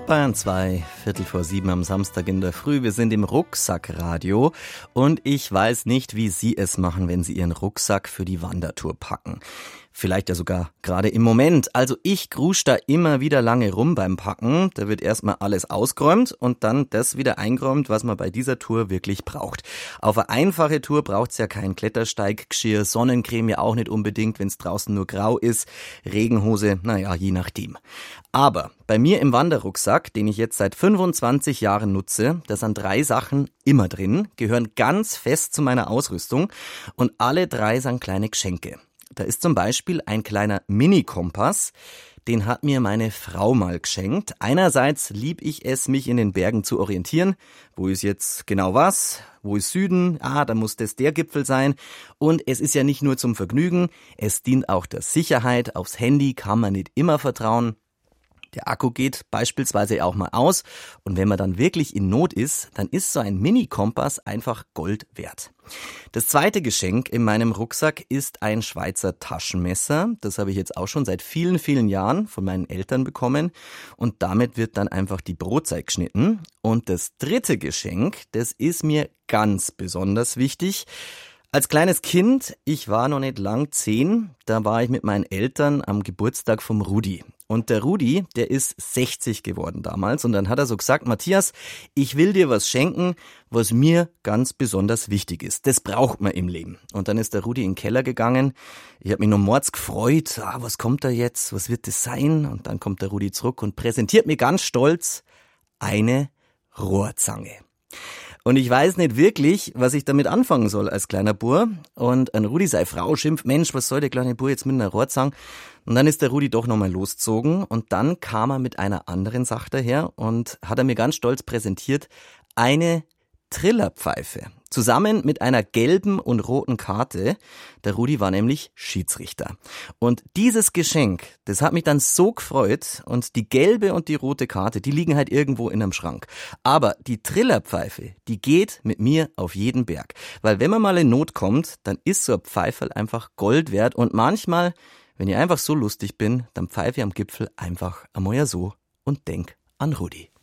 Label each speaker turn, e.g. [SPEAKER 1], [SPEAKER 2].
[SPEAKER 1] Bayern 2, 6:15 am Samstag in der Früh. Wir sind im Rucksackradio und ich weiß nicht, wie Sie es machen, wenn Sie Ihren Rucksack für die Wandertour packen. Vielleicht ja sogar gerade im Moment. Also ich grusch da immer wieder lange rum beim Packen. Da wird erstmal alles ausgeräumt und dann das wieder eingeräumt, was man bei dieser Tour wirklich braucht. Auf eine einfache Tour braucht's ja kein Klettersteiggeschirr, Sonnencreme ja auch nicht unbedingt, wenn es draußen nur grau ist, Regenhose, naja, je nachdem. Aber bei mir im Wanderrucksack, den ich jetzt seit 25 Jahren nutze, da sind 3 Sachen immer drin, gehören ganz fest zu meiner Ausrüstung und alle 3 sind kleine Geschenke. Da ist zum Beispiel ein kleiner Mini-Kompass, den hat mir meine Frau mal geschenkt. Einerseits lieb ich es, mich in den Bergen zu orientieren. Wo ist jetzt genau was? Wo ist Süden? Da muss das der Gipfel sein. Und es ist ja nicht nur zum Vergnügen, es dient auch der Sicherheit. Aufs Handy kann man nicht immer vertrauen. Der Akku geht beispielsweise auch mal aus und wenn man dann wirklich in Not ist, dann ist so ein Mini-Kompass einfach Gold wert. Das zweite Geschenk in meinem Rucksack ist ein Schweizer Taschenmesser. Das habe ich jetzt auch schon seit vielen, vielen Jahren von meinen Eltern bekommen und damit wird dann einfach die Brotzeit geschnitten. Und das dritte Geschenk, das ist mir ganz besonders wichtig. Als kleines Kind, ich war noch nicht lang 10, da war ich mit meinen Eltern am Geburtstag vom Rudi. Und der Rudi, der ist 60 geworden damals und dann hat er so gesagt, Matthias, ich will dir was schenken, was mir ganz besonders wichtig ist. Das braucht man im Leben. Und dann ist der Rudi in den Keller gegangen. Ich habe mich noch mords gefreut, was kommt da jetzt, was wird das sein? Und dann kommt der Rudi zurück und präsentiert mir ganz stolz eine Rohrzange. Und ich weiß nicht wirklich, was ich damit anfangen soll als kleiner Bur. Und ein Rudi, seine Frau, schimpft, Mensch, was soll der kleine Bur jetzt mit einer Rohrzange? Und dann ist der Rudi doch nochmal losgezogen und dann kam er mit einer anderen Sache daher und hat er mir ganz stolz präsentiert, eine Trillerpfeife. Zusammen mit einer gelben und roten Karte. Der Rudi war nämlich Schiedsrichter. Und dieses Geschenk, das hat mich dann so gefreut. Und die gelbe und die rote Karte, die liegen halt irgendwo in einem Schrank. Aber die Trillerpfeife, die geht mit mir auf jeden Berg. Weil wenn man mal in Not kommt, dann ist so ein Pfeiferl einfach Gold wert. Und manchmal, wenn ich einfach so lustig bin, dann pfeife ich am Gipfel einfach einmal so und denk an Rudi.